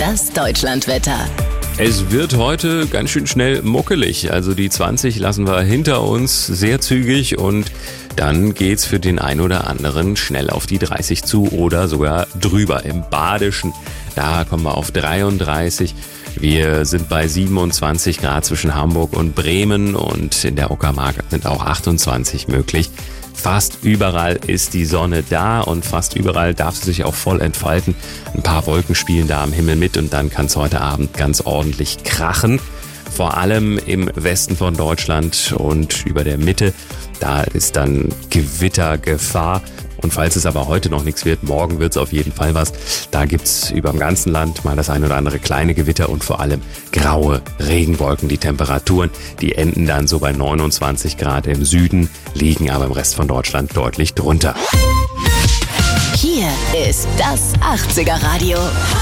Das Deutschlandwetter. Es wird heute ganz schön schnell muckelig. Also die 20 lassen wir hinter uns, sehr zügig, und dann geht's für den einen oder anderen schnell auf die 30 zu oder sogar drüber. Im Badischen, da kommen wir auf 33. Wir sind bei 27 Grad zwischen Hamburg und Bremen und in der Uckermark sind auch 28 möglich. Fast überall ist die Sonne da und fast überall darf sie sich auch voll entfalten. Ein paar Wolken spielen da am Himmel mit und dann kann es heute Abend ganz ordentlich krachen. Vor allem im Westen von Deutschland und über der Mitte, da ist dann Gewittergefahr. Und falls es aber heute noch nichts wird, morgen wird es auf jeden Fall was. Da gibt's über dem ganzen Land mal das ein oder andere kleine Gewitter und vor allem graue Regenwolken. Die Temperaturen, die enden dann so bei 29 Grad im Süden, liegen aber im Rest von Deutschland deutlich drunter. Hier ist das 80er Radio.